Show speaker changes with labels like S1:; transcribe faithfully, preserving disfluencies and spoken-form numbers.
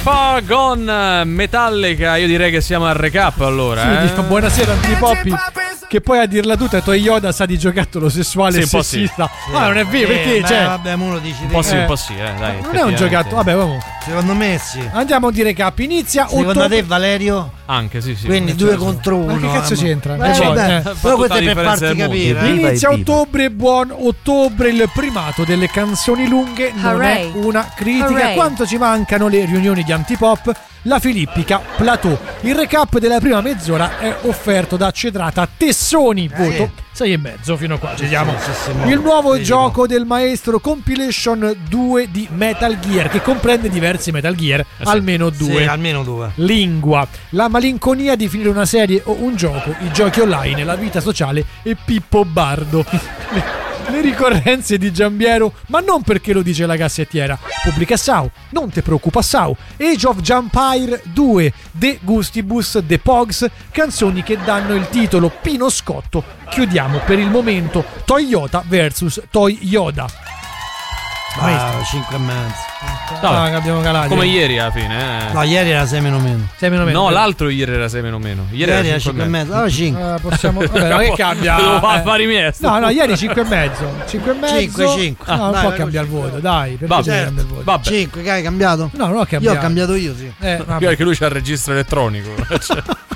S1: Far Gone, Metallica. Io direi che siamo al recap allora.
S2: Sì,
S1: eh?
S2: dico, buonasera Antipoppi. Che poi a dirla tutta, Toy Yoda sa di giocattolo sessuale e
S1: Sì, un po' sì.
S2: sessista.
S3: Sì.
S2: Ma non è vero,
S3: Eh,
S2: perché
S3: beh,
S2: cioè,
S3: vabbè, mo lo dici
S1: Un
S3: te.
S1: po' sì,
S2: Eh.
S1: un po' sì, eh, dai.
S2: non è un giocattolo. Vabbè, vamos.
S3: Secondo me sì.
S2: Andiamo di recap. Inizia
S3: Secondo
S2: ottobre.
S3: te Valerio?
S1: Anche sì, sì.
S3: Quindi due contro uno.
S2: Ma che cazzo
S3: eh,
S2: c'entra?
S3: ma-
S2: Eh,
S3: Eh, vabbè,
S2: eh.
S1: Fa
S3: però
S1: tutta
S3: questo è
S1: la
S3: per
S1: differenza
S3: farti
S1: del mondo.
S3: capire. eh.
S4: Viva
S2: Inizia
S4: il viva.
S2: ottobre, buon ottobre, il primato delle canzoni lunghe non
S5: Hooray.
S2: è una critica.
S5: Hooray.
S2: Quanto ci mancano le riunioni di Antipop? La Filippica, Plateau. Il recap della prima mezz'ora è offerto da Cedrata Tessoni, voto sei e mezzo fino a qua. Ci siamo.
S3: Sì, sì, sì,
S2: Il nuovo
S3: vedi,
S2: gioco del maestro Compilation due di Metal Gear, che comprende diversi Metal Gear,
S1: sì.
S2: almeno due.
S3: Sì, almeno due.
S2: Lingua, la malinconia di finire una serie o un gioco, i giochi online, la vita sociale e Pippo Bardo. Le, le ricorrenze di Giambiero, ma non perché lo dice la cassettiera. Pubblica Sau, non te preoccupa Sau. Age of Empire due, De Gustibus, The Pogs, canzoni che danno il titolo Pino Scotto. Chiudiamo per il momento Toyota versus Toy Yoda.
S3: Ah, cinque e mezzo.
S2: Ah, che abbiamo calato.
S1: Come ieri alla fine. Eh.
S3: No, ieri era sei meno meno.
S2: sei meno meno.
S1: No, l'altro ieri era sei meno meno. Ieri,
S3: Ieri era
S1: era
S3: cinque e
S1: cinque
S3: mezzo. Allora cinque.
S2: Eh, possiamo. Vabbè, ma che cambia?
S1: Devo fare
S2: Eh.
S1: affari miei.
S2: No, no, ieri cinque e mezzo. cinque e mezzo.
S3: cinque, cinque.
S2: No, non
S3: Dai,
S2: può
S3: vai,
S2: cambiare il
S3: cinque.
S2: voto, dai. Perché
S1: Vabbè,
S2: devi cambiare il voto?
S1: Vabbè.
S3: cinque, che hai cambiato?
S2: No, non ho
S3: Io
S2: cambiato.
S3: ho cambiato io, sì.
S2: Eh, vabbè.
S1: Perché lui c'ha il registro elettronico. Cioè,